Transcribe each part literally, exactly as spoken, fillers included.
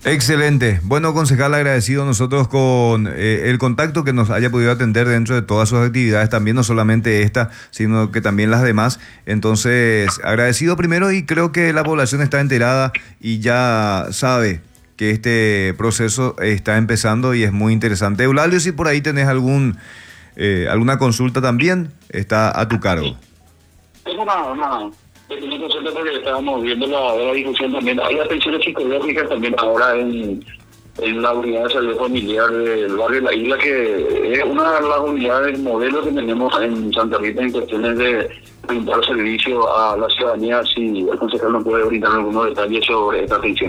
Excelente. Bueno, concejal, agradecido nosotros con eh, el contacto que nos haya podido atender dentro de todas sus actividades, también no solamente esta, sino que también las demás. Entonces, agradecido primero y creo que la población está enterada y ya sabe que este proceso está empezando y es muy interesante. Eulalio, si por ahí tenés algún eh, alguna consulta también, está a tu cargo. Es una, una pequeña consulta porque estábamos viendo la, la discusión también. Hay atenciones psicológicas también ahora en, en la unidad de salud familiar del barrio La Isla, que es una de las unidades modelos que tenemos en Santa Rita en cuestiones de brindar servicio a la ciudadanía. Si el concejal nos puede brindar algunos detalles sobre esta atención.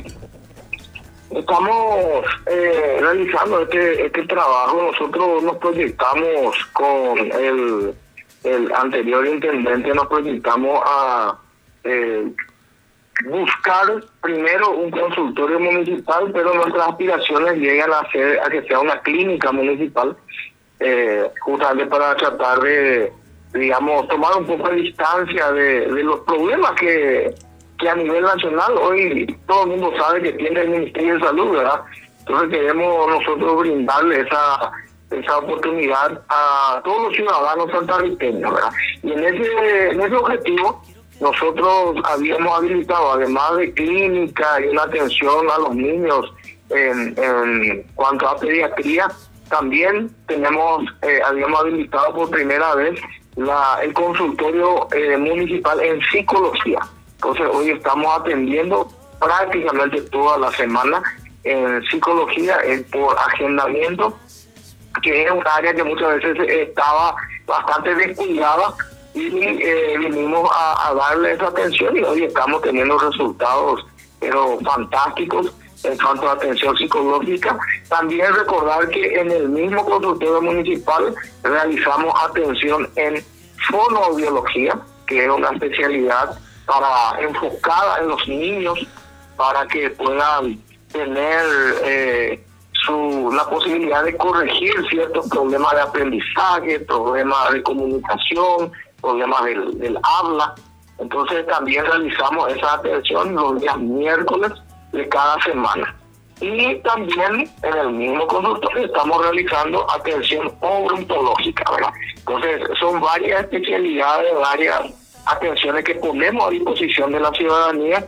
Estamos eh, realizando este, este trabajo. Nosotros nos proyectamos con el, el anterior intendente, nos proyectamos a eh, buscar primero un consultorio municipal, pero nuestras aspiraciones llegan a ser a que sea una clínica municipal, eh, justamente para tratar de, digamos, tomar un poco de distancia de, de los problemas que que a nivel nacional hoy todo el mundo sabe que tiene el Ministerio de Salud, ¿verdad? Entonces queremos nosotros brindarle esa esa oportunidad a todos los ciudadanos santarriteños, ¿verdad? Y en ese, en ese objetivo nosotros habíamos habilitado, además de clínica y una atención a los niños en, en cuanto a pediatría, también tenemos eh, habíamos habilitado por primera vez la el consultorio eh, municipal en psicología. Entonces hoy estamos atendiendo prácticamente toda la semana en psicología eh, por agendamiento, que es un área que muchas veces estaba bastante descuidada y eh, vinimos a, a darle esa atención y hoy estamos teniendo resultados pero fantásticos en cuanto a atención psicológica. También recordar que en el mismo consultorio municipal realizamos atención en fonoaudiología, que es una especialidad para enfocada en los niños para que puedan tener eh, su la posibilidad de corregir ciertos problemas de aprendizaje, problemas de comunicación, problemas del, del habla. Entonces también realizamos esa atención los días miércoles de cada semana. Y también en el mismo consultorio estamos realizando atención odontológica, ¿verdad? Entonces son varias especialidades, varias atenciones que ponemos a disposición de la ciudadanía.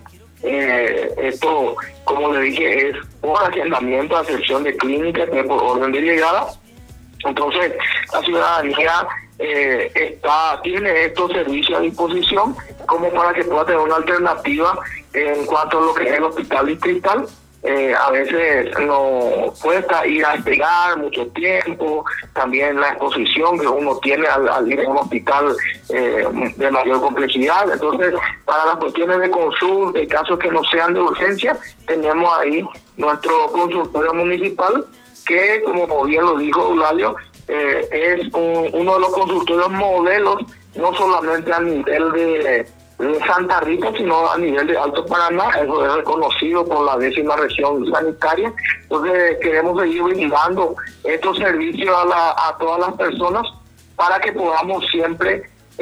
Eh, esto, como le dije, es por agendamiento, atención de clínica, que es por orden de llegada. Entonces, la ciudadanía eh, está tiene estos servicios a disposición como para que pueda tener una alternativa en cuanto a lo que es el hospital distrital. Eh, a veces no cuesta ir a esperar mucho tiempo, también la exposición que uno tiene al, al ir a un hospital eh, de mayor complejidad. Entonces, para las cuestiones de consulta y casos que no sean de urgencia, tenemos ahí nuestro consultorio municipal, que, como bien lo dijo Eulalio, eh, es un, uno de los consultorios modelos, no solamente a nivel de de Santa Rita, sino a nivel de Alto Paraná. Eso es reconocido por la décima región sanitaria. Entonces queremos seguir brindando estos servicios a, la, a todas las personas para que podamos siempre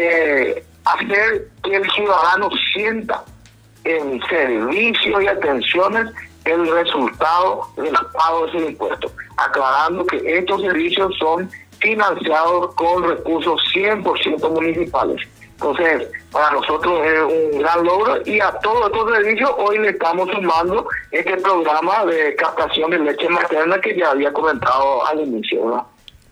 eh, hacer que el ciudadano sienta en servicios y atenciones el resultado del pago de sus impuestos, aclarando que estos servicios son financiados con recursos cien por ciento municipales. Entonces, para nosotros es un gran logro y a todos estos servicios hoy le estamos sumando este programa de captación de leche materna que ya había comentado al inicio, ¿verdad?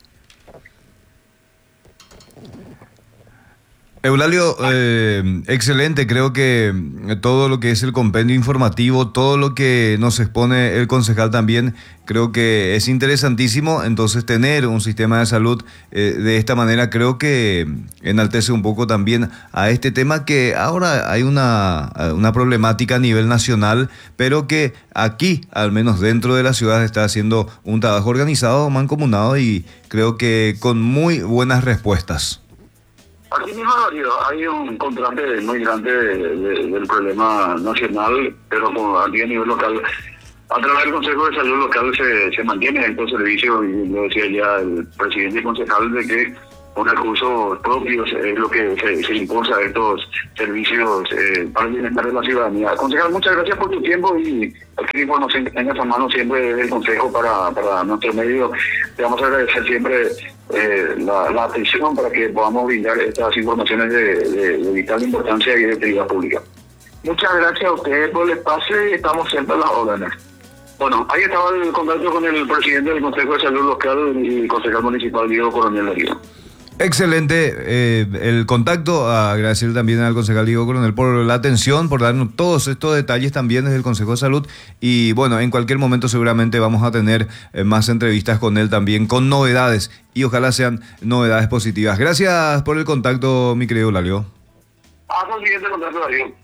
Eulalio, eh, excelente, creo que todo lo que es el compendio informativo, todo lo que nos expone el concejal también, creo que es interesantísimo. Entonces tener un sistema de salud eh, de esta manera creo que enaltece un poco también a este tema, que ahora hay una, una problemática a nivel nacional, pero que aquí, al menos dentro de la ciudad, está haciendo un trabajo organizado, mancomunado y creo que con muy buenas respuestas. Aquí mismo hay un contraste muy grande de, de, del problema nacional, pero como aquí a nivel local, a través del Consejo de Salud Local se, se mantiene estos servicios, y lo decía ya el presidente y concejal, de que con recursos propios, es lo que se, se impulsa estos servicios eh, para el bienestar de la ciudadanía. Concejal, muchas gracias por tu tiempo y cualquier información que tengas a mano siempre el consejo para, para nuestro medio. Te vamos a agradecer siempre eh, la, la atención para que podamos brindar estas informaciones de, de, de vital importancia y de utilidad pública. Muchas gracias a ustedes por el espacio y estamos siempre a las órdenes. Bueno, ahí estaba el contacto con el presidente del Consejo de Salud Local y concejal municipal Diego Coronel Darío. Excelente eh, el contacto. Agradecer también al concejal Diego Coronel por la atención, por darnos todos estos detalles también desde el Consejo de Salud. Y bueno, en cualquier momento seguramente vamos a tener eh, más entrevistas con él también, con novedades. Y ojalá sean novedades positivas. Gracias por el contacto, mi querido Lalio. Hasta el siguiente contacto, Darío.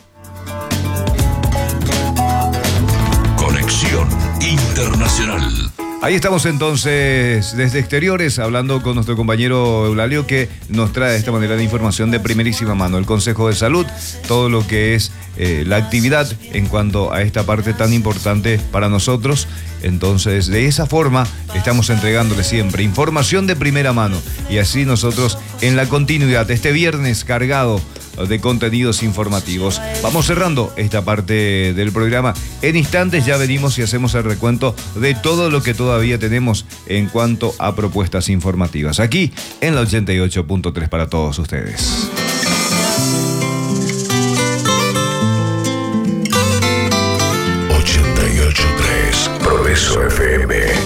Conexión Internacional. Ahí estamos entonces desde exteriores hablando con nuestro compañero Eulalio, que nos trae de esta manera de información de primerísima mano el Consejo de Salud, todo lo que es eh, la actividad en cuanto a esta parte tan importante para nosotros. Entonces, de esa forma estamos entregándole siempre información de primera mano y así nosotros en la continuidad, este viernes cargado de contenidos informativos. Vamos cerrando esta parte del programa. En instantes ya venimos y hacemos el recuento de todo lo que todavía tenemos en cuanto a propuestas informativas. Aquí en la ochenta y ocho punto tres para todos ustedes. ochenta y ocho punto tres Progreso F M.